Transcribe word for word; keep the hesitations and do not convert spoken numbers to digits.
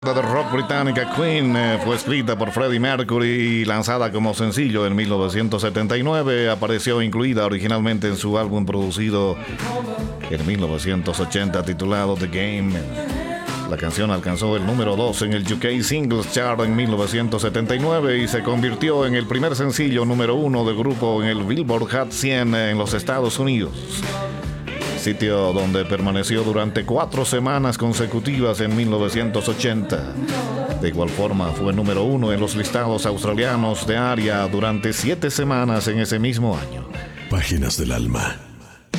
De rock británica Queen eh, fue escrita por Freddie Mercury y lanzada como sencillo en mil novecientos setenta y nueve. Apareció incluida originalmente en su álbum producido en mil novecientos ochenta titulado The Game. La canción alcanzó el número dos en el U K Singles Chart en mil novecientos setenta y nueve y se convirtió en el primer sencillo número uno del grupo en el Billboard Hot cien en los Estados Unidos, sitio donde permaneció durante cuatro semanas consecutivas en mil novecientos ochenta. De igual forma, fue número uno en los listados australianos de área durante siete semanas en ese mismo año. Páginas del alma.